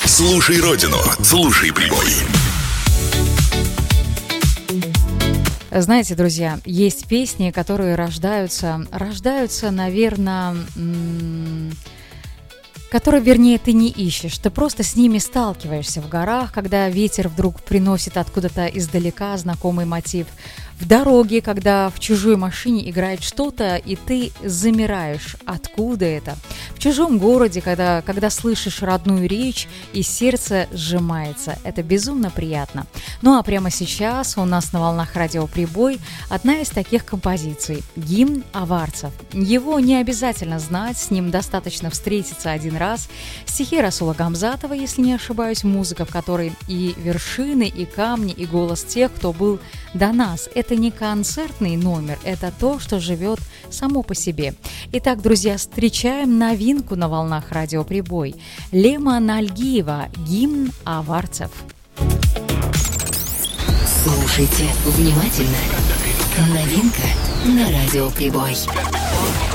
Слушай родину, слушай прибой. Знаете, друзья, есть песни, которые рождаются, наверное, которые, вернее, ты не ищешь. Ты просто с ними сталкиваешься в горах, когда ветер вдруг приносит откуда-то издалека знакомый мотив. В дороге, когда в чужой машине играет что-то, и ты замираешь. Откуда это? В чужом городе, когда слышишь родную речь, и сердце сжимается. Это безумно приятно. Ну а прямо сейчас у нас на волнах радио «Прибой» одна из таких композиций – гимн аварцев. Его не обязательно знать, с ним достаточно встретиться один раз. Стихи Расула Гамзатова, если не ошибаюсь, музыка, в которой и вершины, и камни, и голос тех, кто был до нас. Это не концертный номер, это то, что живет само по себе. Итак, друзья, встречаем новинку на волнах радио «Прибой». Лема Нальгиева «Гимн аварцев». Слушайте внимательно. Новинка на радио «Прибой».